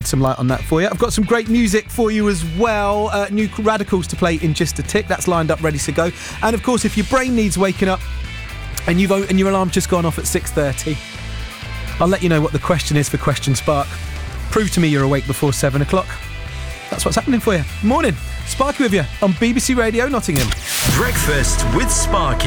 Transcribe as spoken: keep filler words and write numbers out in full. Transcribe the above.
some light on that for you. I've got some great music for you as well. Uh, new Radicals to play in just a tick. That's lined up, ready to go. And of course, if your brain needs waking up and you've and your alarm's just gone off at six thirty, I'll let you know what the question is for Question Spark. Prove to me you're awake before seven o'clock. That's what's happening for you. Morning. Sparky with you on B B C Radio Nottingham. Breakfast with Sparky.